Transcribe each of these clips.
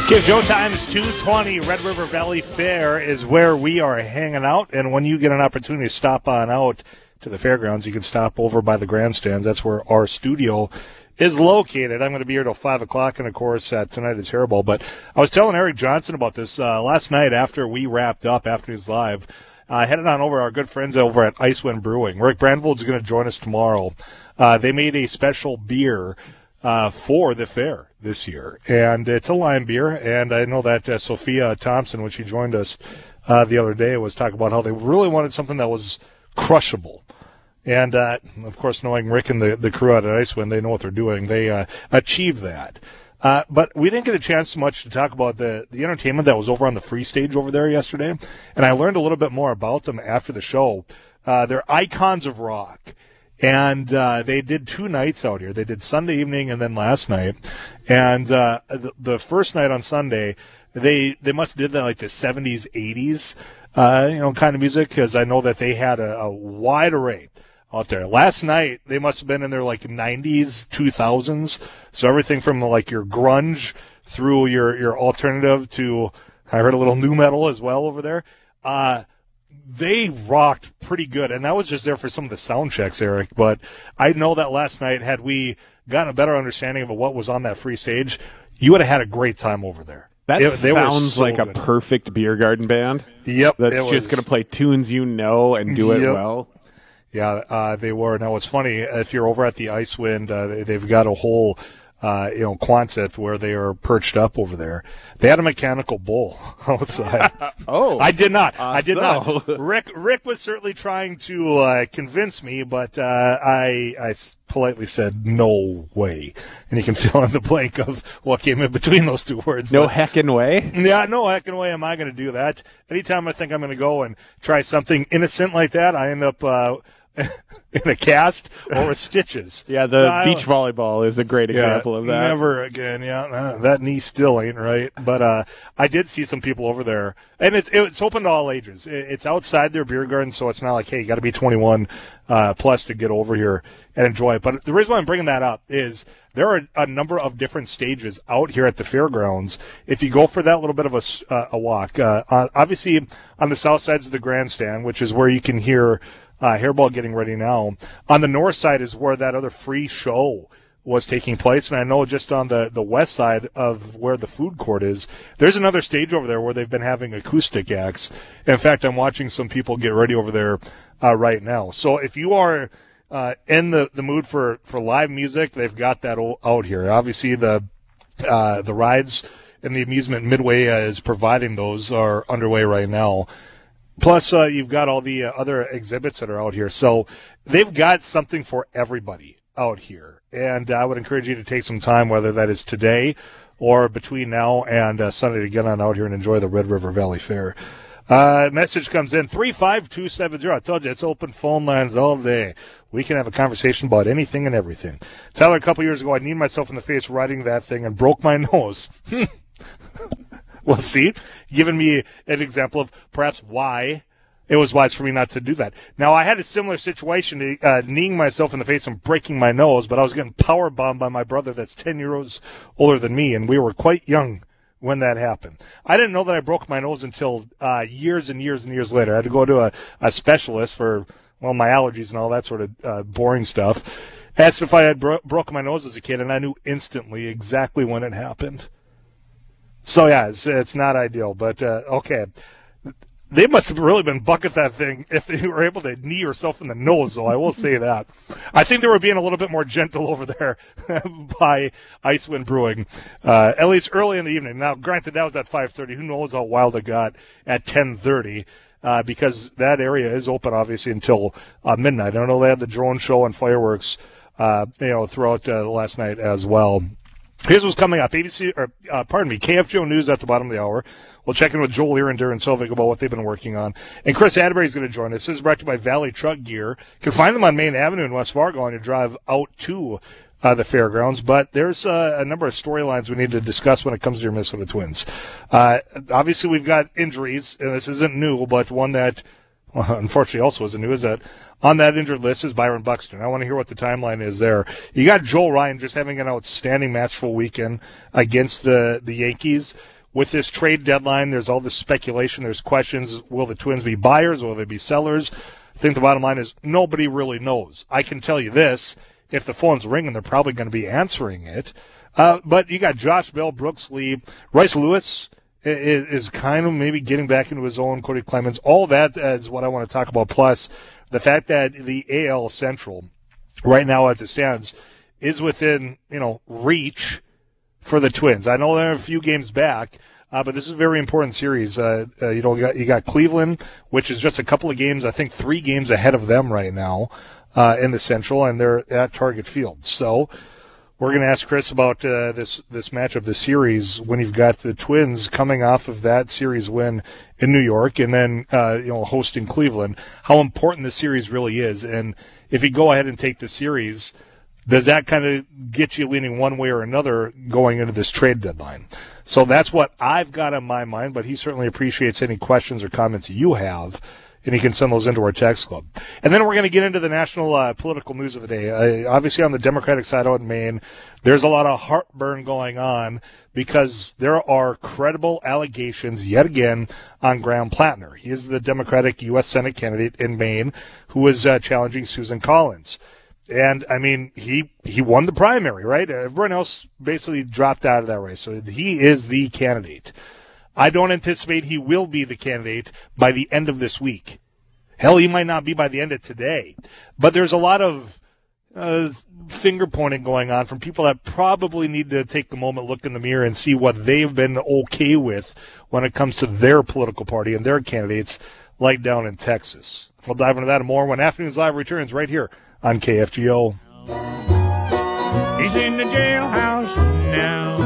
Okay, Joe Times 220 Red River Valley Fair is where we are hanging out, and when you get an opportunity to stop on out to the fairgrounds, you can stop over by the grandstands. That's where our studio is located. I'm going to be here till 5 o'clock, and of course, tonight is Hairball. But I was telling Eric Johnson about this last night after we wrapped up, after his live. Headed on over our good friends over at Icewind Brewing. Rick Brandvold is going to join us tomorrow. They made a special beer for the fair this year, and it's a lime beer. And I know that Sophia Thompson, when she joined us the other day, was talking about how they really wanted something that was crushable. And of course, knowing Rick and the crew out at Icewind, they know what they're doing. They achieved that. But we didn't get a chance much to talk about the entertainment that was over on the free stage over there yesterday, and I learned a little bit more about them after the show. They're Icons of Rock. And they did 2 nights out here. They did Sunday evening and then last night. And the first night on Sunday, they must have did that like the 70s, 80s, kind of music, because I know that they had a wide array out there. Last night, they must have been in their like 90s, 2000s. So everything from like your grunge through your alternative to, I heard a little new metal as well over there. They rocked pretty good, and I was just there for some of the sound checks, Eric, but I know that last night, had we gotten a better understanding of what was on that free stage, you would have had a great time over there. That sounds like a perfect beer garden band. Yep. That's just going to play tunes and do it well. Yeah, they were. Now, it's funny, if you're over at the Icewind, they've got a whole Quonset where they are perched up over there. They had a mechanical bull outside. Oh. I did not. I did not. Rick was certainly trying to convince me, but I politely said, no way. And you can fill in the blank of what came in between those two words. No heckin' way? Yeah, no heckin' way am I going to do that. Anytime I think I'm going to go and try something innocent like that, I end up in a cast or with stitches. Yeah, the beach volleyball is a great example of that. Never again. Yeah, that knee still ain't right. But I did see some people over there, and it's open to all ages. It's outside their beer garden, so it's not like, hey, you got to be 21 plus to get over here and enjoy it. But the reason why I'm bringing that up is there are a number of different stages out here at the fairgrounds. If you go for that little bit of a walk, obviously on the south sides of the grandstand, which is where you can hear Hairball getting ready now. On the north side is where that other free show was taking place, and I know just on the west side of where the food court is, there's another stage over there where they've been having acoustic acts. In fact, I'm watching some people get ready over there right now. So if you are in the mood for live music, they've got that out here. Obviously, the rides and the amusement Midway is providing those are underway right now. Plus, you've got all the other exhibits that are out here. So they've got something for everybody out here. And I would encourage you to take some time, whether that is today or between now and Sunday, to get on out here and enjoy the Red River Valley Fair. Message comes in, 35270. I told you, it's open phone lines all day. We can have a conversation about anything and everything. Tyler, a couple years ago, I kneed myself in the face riding that thing and broke my nose. Well, see, giving me an example of perhaps why it was wise for me not to do that. Now, I had a similar situation, kneeing myself in the face and breaking my nose, but I was getting power bombed by my brother that's 10 years older than me, and we were quite young when that happened. I didn't know that I broke my nose until years and years and years later. I had to go to a specialist for, well, my allergies and all that sort of boring stuff. Asked if I had broken my nose as a kid, and I knew instantly exactly when it happened. So, yeah, it's not ideal, but okay. They must have really been bucking that thing if they were able to knee yourself in the nose, though, I will say that. I think they were being a little bit more gentle over there by Icewind Brewing, at least early in the evening. Now, granted, that was at 5:30. Who knows how wild it got at 10:30, because that area is open, obviously, until midnight. I know they had the drone show and fireworks, throughout last night as well. Here's what's coming up. KFGO News at the bottom of the hour. We'll check in with Joel Irinder and Selvig about what they've been working on. And Chris Atterbury is going to join us. This is brought to you by Valley Truck Gear. You can find them on Main Avenue in West Fargo on your drive out to the fairgrounds. But there's a number of storylines we need to discuss when it comes to your Minnesota Twins. Obviously, we've got injuries, and this isn't new, but one that unfortunately also isn't new, is that on that injured list is Byron Buxton. I want to hear what the timeline is there. You got Joel Ryan just having an outstanding matchful weekend against the Yankees. with this trade deadline, there's all this speculation, there's questions. Will the Twins be buyers? Will they be sellers? I think the bottom line is nobody really knows. I can tell you this. If the phone's ringing, they're probably going to be answering it. But you got Josh Bell, Brooks Lee, Royce Lewis is kind of maybe getting back into his own, Cody Clemens. All that is what I want to talk about. Plus, the fact that the AL Central, right now as it stands, is within, reach for the Twins. I know they're a few games back, but this is a very important series. You got Cleveland, which is just a couple of games, I think 3 games ahead of them right now. In the Central, and they're at Target Field. So we're going to ask Chris about this matchup, this series, when you've got the Twins coming off of that series win in New York and then hosting Cleveland, how important this series really is. And if you go ahead and take the series, does that kind of get you leaning one way or another going into this trade deadline? So that's what I've got on my mind, but he certainly appreciates any questions or comments you have, and you can send those into our text club. And then we're going to get into the national political news of the day. Obviously, on the Democratic side out in Maine, there's a lot of heartburn going on because there are credible allegations yet again on Graham Plattner. He is the Democratic U.S. Senate candidate in Maine who is challenging Susan Collins. And, I mean, he won the primary, right? Everyone else basically dropped out of that race. So he is the candidate. I don't anticipate he will be the candidate by the end of this week. Hell, he might not be by the end of today. But there's a lot of finger-pointing going on from people that probably need to take the moment, look in the mirror, and see what they've been okay with when it comes to their political party and their candidates, like down in Texas. We'll dive into that and more when Afternoons Live returns right here on KFGO. He's in the jailhouse now.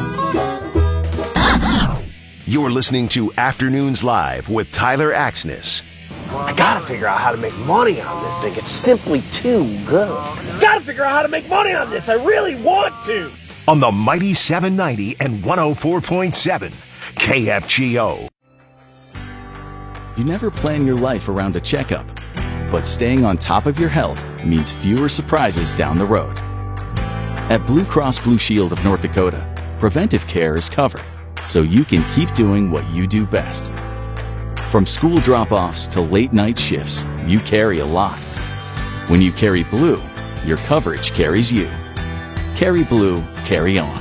You're listening to Afternoons Live with Tyler Axness. I gotta figure out how to make money on this thing. It's simply too good. Gotta figure out how to make money on this. I really want to. On the mighty 790 and 104.7 KFGO. You never plan your life around a checkup, but staying on top of your health means fewer surprises down the road. At Blue Cross Blue Shield of North Dakota, preventive care is covered, so you can keep doing what you do best. From school drop-offs to late-night shifts, you carry a lot. When you carry Blue, your coverage carries you. Carry Blue, carry on.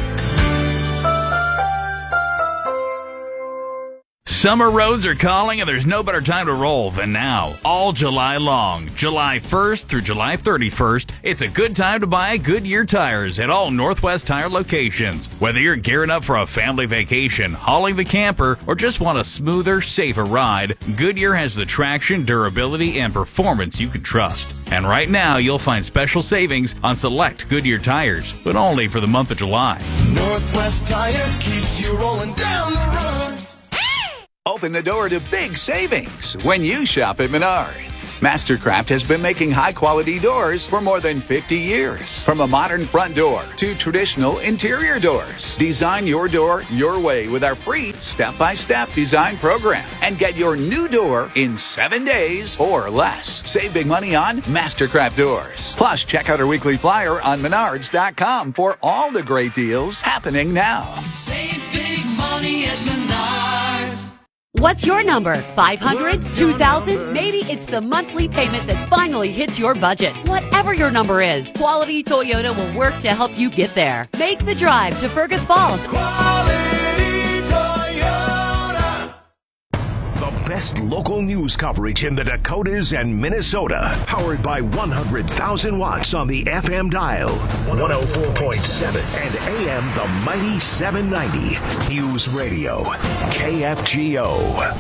Summer roads are calling, and there's no better time to roll than now. All July long, July 1st through July 31st, it's a good time to buy Goodyear tires at all Northwest Tire locations. Whether you're gearing up for a family vacation, hauling the camper, or just want a smoother, safer ride, Goodyear has the traction, durability, and performance you can trust. And right now, you'll find special savings on select Goodyear tires, but only for the month of July. Northwest Tire keeps you rolling down the road. Open the door to big savings when you shop at Menards. Mastercraft has been making high-quality doors for more than 50 years. From a modern front door to traditional interior doors. Design your door your way with our free step-by-step design program. And get your new door in 7 days or less. Save big money on Mastercraft doors. Plus, check out our weekly flyer on Menards.com for all the great deals happening now. Save big money at Menards. What's your number? 500? 2,000? Maybe it's the monthly payment that finally hits your budget. Whatever your number is, Quality Toyota will work to help you get there. Make the drive to Fergus Falls. Quality Toyota. The best local news coverage in the Dakotas and Minnesota. Powered by 100,000 watts on the FM dial. 104.7 and AM the mighty 790. News Radio. KFGO.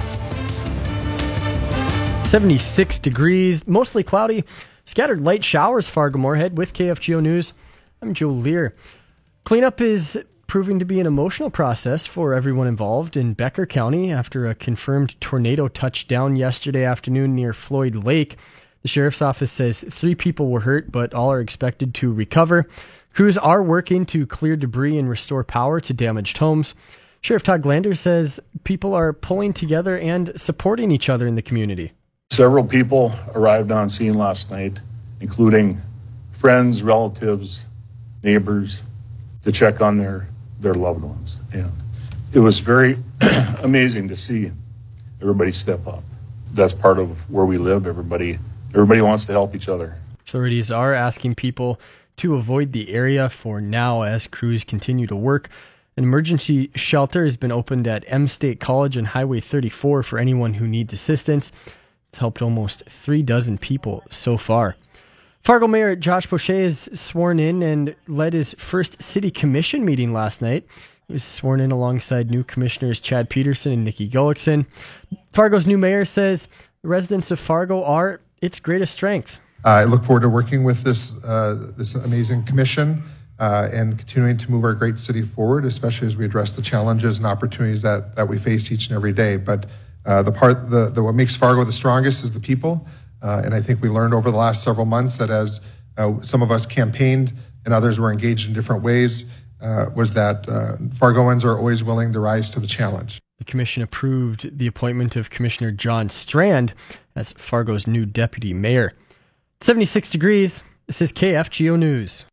76 degrees, mostly cloudy. Scattered light showers, Fargo-Moorhead. With KFGO News, I'm Joe Lear. Cleanup is proving to be an emotional process for everyone involved in Becker County after a confirmed tornado touched down yesterday afternoon near Floyd Lake. The sheriff's office says 3 people were hurt, but all are expected to recover. Crews are working to clear debris and restore power to damaged homes. Sheriff Todd Glander says people are pulling together and supporting each other in the community. Several people arrived on scene last night, including friends, relatives, neighbors, to check on their loved ones. And It was very amazing to see everybody step up. That's part of where we live. Everybody wants to help each other. Authorities are asking people to avoid the area for now as crews continue to work. An emergency shelter has been opened at M State College and Highway 34 for anyone who needs assistance. It's helped almost 36 people so far. Fargo Mayor Josh Boucher is sworn in and led his first city commission meeting last night. He was sworn in alongside new commissioners Chad Peterson and Nikki Gullickson. Fargo's new mayor says the residents of Fargo are its greatest strength. I look forward to working with this amazing commission and continuing to move our great city forward, especially as we address the challenges and opportunities that we face each and every day. But what makes Fargo the strongest is the people. And I think we learned over the last several months that as some of us campaigned and others were engaged in different ways, was that Fargoans are always willing to rise to the challenge. The commission approved the appointment of Commissioner John Strand as Fargo's new deputy mayor. 76 degrees. This is KFGO News.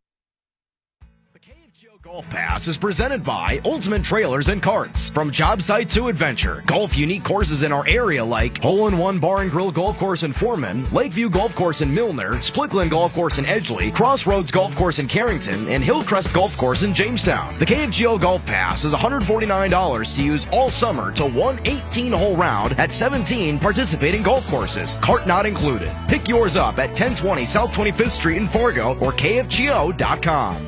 Golf Pass is presented by Ultimate Trailers and Carts. From job site to adventure, golf unique courses in our area like Hole-in-One Bar and Grill Golf Course in Foreman, Lakeview Golf Course in Milner, Splitglen Golf Course in Edgeley, Crossroads Golf Course in Carrington, and Hillcrest Golf Course in Jamestown. The KFGO Golf Pass is $149 to use all summer to one 18-hole round at 17 participating golf courses. Cart not included. Pick yours up at 1020 South 25th Street in Fargo or KFGO.com.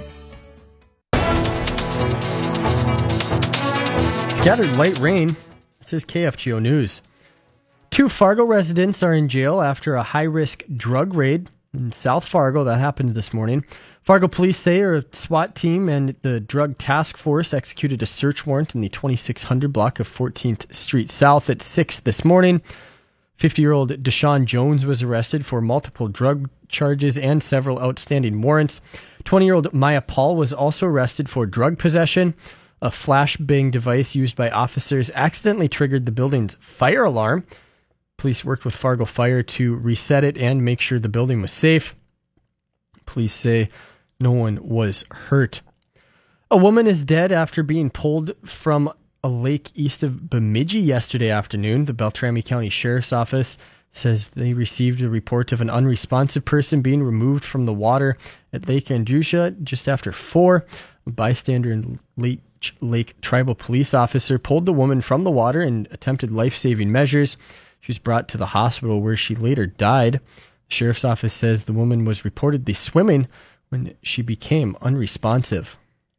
Scattered light rain. This is KFGO News. 2 Fargo residents are in jail after a high-risk drug raid in South Fargo that happened this morning. Fargo police say a SWAT team and the drug task force executed a search warrant in the 2600 block of 14th Street South at 6 this morning. 50-year-old Deshaun Jones was arrested for multiple drug charges and several outstanding warrants. 20-year-old Maya Paul was also arrested for drug possession. A flashbang device used by officers accidentally triggered the building's fire alarm. Police worked with Fargo Fire to reset it and make sure the building was safe. Police say no one was hurt. A woman is dead after being pulled from a lake east of Bemidji yesterday afternoon. The Beltrami County Sheriff's Office says they received a report of an unresponsive person being removed from the water at Lake Andusha just after 4. A bystander and Lake Tribal Police officer pulled the woman from the water and attempted life-saving measures. She was brought to the hospital where she later died. The Sheriff's Office says the woman was reportedly swimming when she became unresponsive.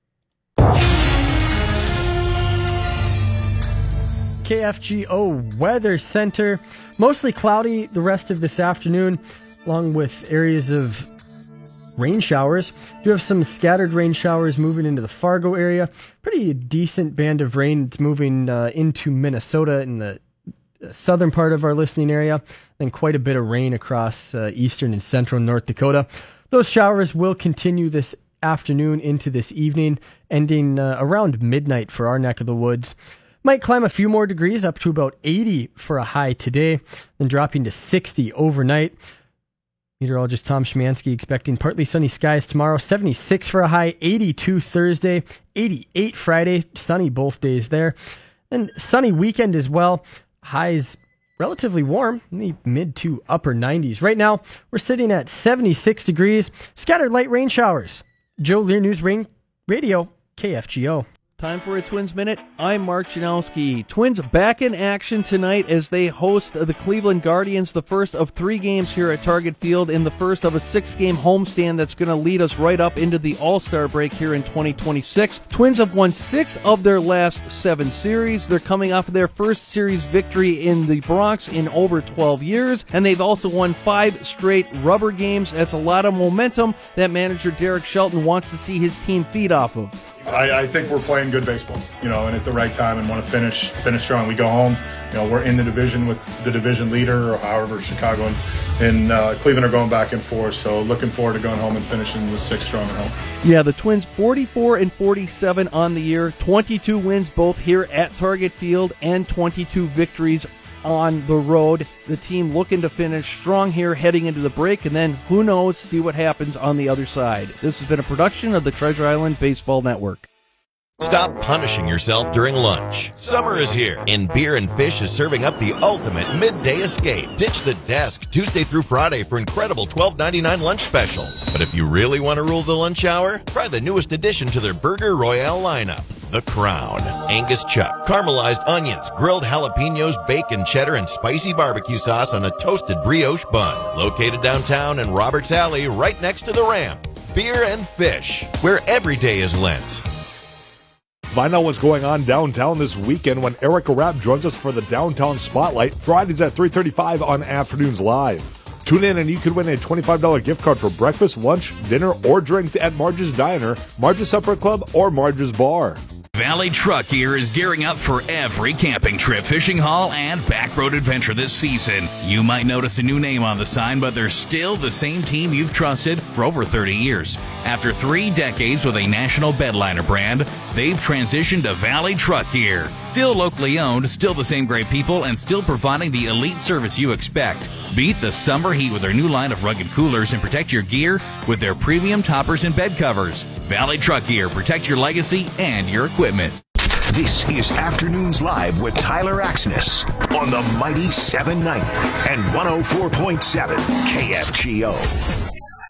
KFGO Weather Center. Mostly cloudy the rest of this afternoon, along with areas of rain showers. Do have some scattered rain showers moving into the Fargo area. Pretty decent band of rain. It's moving into Minnesota in the southern part of our listening area. Then quite a bit of rain across eastern and central North Dakota. Those showers will continue this afternoon into this evening, ending around midnight for our neck of the woods. Might climb a few more degrees up to about 80 for a high today, then dropping to 60 overnight. Meteorologist Tom Szymanski expecting partly sunny skies tomorrow, 76 for a high, 82 Thursday, 88 Friday, sunny both days there. And sunny weekend as well, highs relatively warm, in the mid to upper 90s. Right now, we're sitting at 76 degrees, scattered light rain showers. Joe Lear News Radio, KFGO. Time for a Twins Minute. I'm Mark Janowski. Twins back in action tonight as they host the Cleveland Guardians, the first of 3 games here at Target Field and the first of a 6-game homestand that's going to lead us right up into the All-Star break here in 2026. Twins have won 6 of their last 7 series. They're coming off of their first series victory in the Bronx in over 12 years, and they've also won 5 straight rubber games. That's a lot of momentum that manager Derek Shelton wants to see his team feed off of. I think we're playing good baseball, and at the right time, and want to finish strong. We go home, we're in the division with the division leader, or however Chicago and Cleveland are going back and forth. So looking forward to going home and finishing with 6 strong at home. Yeah, the Twins 44-47 on the year, 22 wins both here at Target Field, and 22 victories on the road. The team looking to finish strong here heading into the break, and then who knows, see what happens on the other side. This has been a production of the Treasure Island Baseball Network. Stop punishing yourself during lunch. Summer is here, and Beer and Fish is serving up the ultimate midday escape. Ditch the desk Tuesday through Friday for incredible $12.99 lunch specials. But if you really want to rule the lunch hour, try the newest addition to their Burger Royale lineup, The Crown. Angus chuck, caramelized onions, grilled jalapenos, bacon, cheddar, and spicy barbecue sauce on a toasted brioche bun. Located downtown in Roberts Alley, right next to the ramp. Beer and Fish, where every day is Lent. Find out what's going on downtown this weekend when Erica Rapp joins us for the Downtown Spotlight, Fridays at 3:35 on Afternoons Live. Tune in and you could win a $25 gift card for breakfast, lunch, dinner, or drinks at Marge's Diner, Marge's Supper Club, or Marge's Bar. Valley Truck Gear is gearing up for every camping trip, fishing haul, and backroad adventure this season. You might notice a new name on the sign, but they're still the same team you've trusted for over 30 years. After 3 decades with a national bedliner brand, they've transitioned to Valley Truck Gear. Still locally owned, still the same great people, and still providing the elite service you expect. Beat the summer heat with their new line of rugged coolers and protect your gear with their premium toppers and bed covers. Valley Truck Gear, protect your legacy and your equipment. This is Afternoons Live with Tyler Axness on the mighty 790 and 104.7 KFGO.